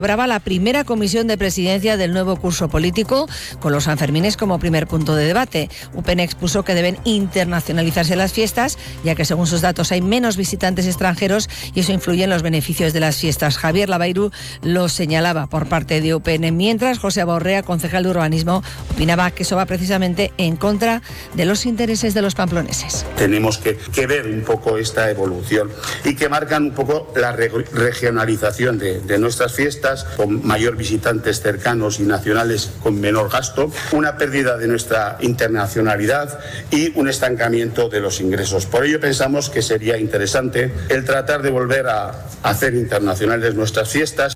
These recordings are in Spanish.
Celebraba la primera comisión de presidencia del nuevo curso político, con los Sanfermines como primer punto de debate. UPN expuso que deben internacionalizarse las fiestas, ya que según sus datos hay menos visitantes extranjeros y eso influye en los beneficios de las fiestas. Javier Lavairu lo señalaba por parte de UPN, mientras José Borrea, concejal de urbanismo, opinaba que eso va precisamente en contra de los intereses de los pamploneses. Tenemos que ver un poco esta evolución y que marcan un poco la regionalización de nuestras fiestas, con mayor visitantes cercanos y nacionales con menor gasto, una pérdida de nuestra internacionalidad y un estancamiento de los ingresos. Por ello pensamos que sería interesante el tratar de volver a hacer internacionales nuestras fiestas.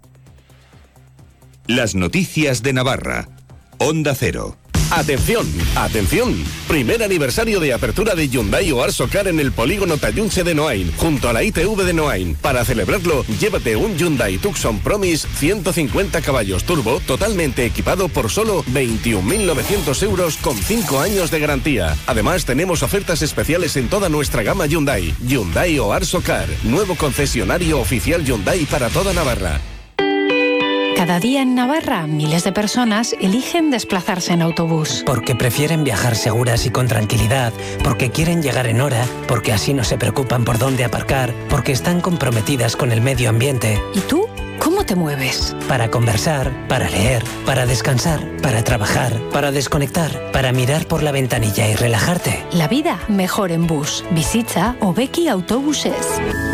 Las noticias de Navarra. Onda Cero. ¡Atención! ¡Atención! Primer aniversario de apertura de Hyundai o Arsocar en el polígono Tallunche de Noain, junto a la ITV de Noain. Para celebrarlo, llévate un Hyundai Tucson Promise 150 caballos turbo, totalmente equipado por solo 21.900 euros con 5 años de garantía. Además, tenemos ofertas especiales en toda nuestra gama Hyundai. Hyundai o Arsocar, nuevo concesionario oficial Hyundai para toda Navarra. Cada día en Navarra, miles de personas eligen desplazarse en autobús. Porque prefieren viajar seguras y con tranquilidad, porque quieren llegar en hora, porque así no se preocupan por dónde aparcar, porque están comprometidas con el medio ambiente. ¿Y tú? ¿Cómo te mueves? Para conversar, para leer, para descansar, para trabajar, para desconectar, para mirar por la ventanilla y relajarte. La vida mejor en bus. Visita Obeki Autobuses.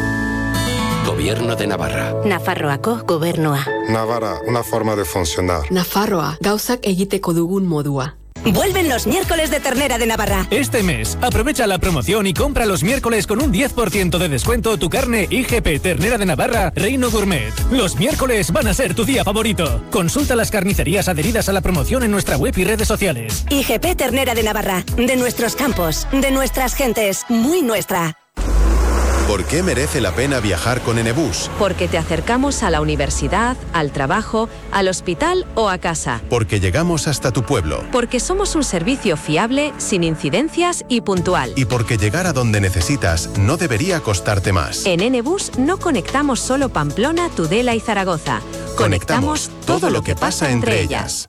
Gobierno de Navarra. Nafarroako gobernua. Navarra, una forma de funcionar. Nafarroa, gauzak egiteko dugun modua. Vuelven los miércoles de ternera de Navarra. Este mes, aprovecha la promoción y compra los miércoles con un 10% de descuento tu carne IGP Ternera de Navarra Reino Gourmet. Los miércoles van a ser tu día favorito. Consulta las carnicerías adheridas a la promoción en nuestra web y redes sociales. IGP Ternera de Navarra, de nuestros campos, de nuestras gentes, muy nuestra. ¿Por qué merece la pena viajar con Enebus? Porque te acercamos a la universidad, al trabajo, al hospital o a casa. Porque llegamos hasta tu pueblo. Porque somos un servicio fiable, sin incidencias y puntual. Y porque llegar a donde necesitas no debería costarte más. En Enebus no conectamos solo Pamplona, Tudela y Zaragoza. Conectamos todo lo que pasa entre ellas.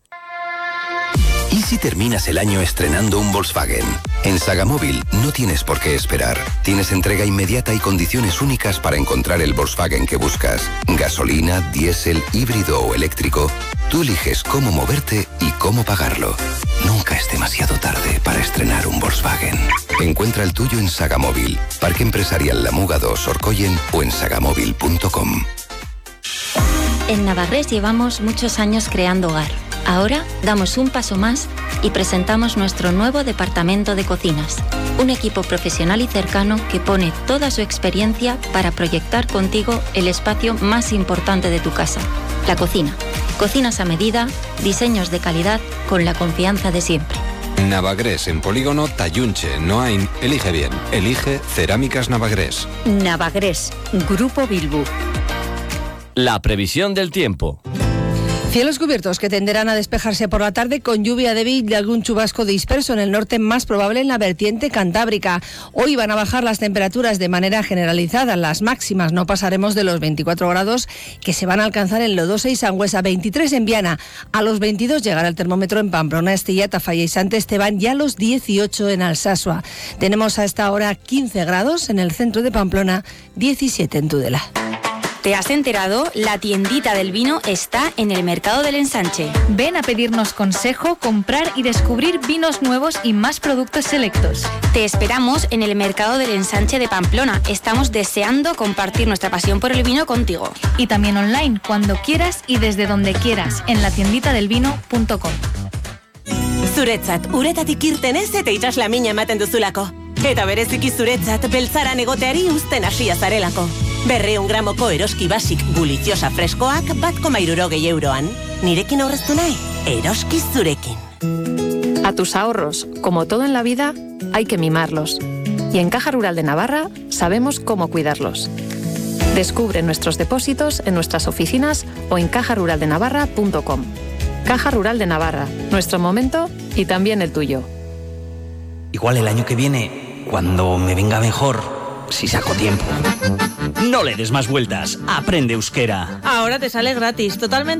¿Y si terminas el año estrenando un Volkswagen? En Sagamóvil no tienes por qué esperar. Tienes entrega inmediata y condiciones únicas para encontrar el Volkswagen que buscas. Gasolina, diésel, híbrido o eléctrico. Tú eliges cómo moverte y cómo pagarlo. Nunca es demasiado tarde para estrenar un Volkswagen. Encuentra el tuyo en Sagamóvil, Parque Empresarial La Muga 2, Orcoyen o en sagamóvil.com. En Navarrés llevamos muchos años creando hogar. Ahora damos un paso más y presentamos nuestro nuevo departamento de cocinas. Un equipo profesional y cercano que pone toda su experiencia para proyectar contigo el espacio más importante de tu casa, la cocina. Cocinas a medida, diseños de calidad con la confianza de siempre. Navagrés en polígono Tallunche, Noain. Elige bien. Elige Cerámicas Navagrés. Navagrés, Grupo Bilbu. La previsión del tiempo. Cielos cubiertos que tenderán a despejarse por la tarde con lluvia débil y algún chubasco disperso en el norte, más probable en la vertiente cantábrica. Hoy van a bajar las temperaturas de manera generalizada. Las máximas no pasaremos de los 24 grados que se van a alcanzar en Lodosa y Sangüesa, 23 en Viana. A los 22 llegará el termómetro en Pamplona, Estella, Tafalla y Sant Esteban, y a los 18 en Alsasua. Tenemos a esta hora 15 grados en el centro de Pamplona, 17 en Tudela. ¿Te has enterado? La tiendita del vino está en el Mercado del Ensanche. Ven a pedirnos consejo, comprar y descubrir vinos nuevos y más productos selectos. Te esperamos en el Mercado del Ensanche de Pamplona. Estamos deseando compartir nuestra pasión por el vino contigo. Y también online, cuando quieras y desde donde quieras, en latienditadelvino.com. Zuretzat, uretatik irtenez eta itxaslamina ematen duzulako. Eta bereziki zuretzat, beltzaran egoteari uzten hasia zarelako. 200 gramoko eroski basik gulitiosa freskoak 1,60 euroan. Nirekin aurreztu nahi? Eroski zurekin. A tus ahorros, como todo en la vida, hay que mimarlos. Y en Caja Rural de Navarra sabemos cómo cuidarlos. Descubre nuestros depósitos en nuestras oficinas o en cajaruraldenavarra.com. Caja Rural de Navarra, nuestro momento y también el tuyo. Igual el año que viene, cuando me venga mejor, si saco tiempo. No le des más vueltas, aprende euskera. Ahora te sale gratis, totalmente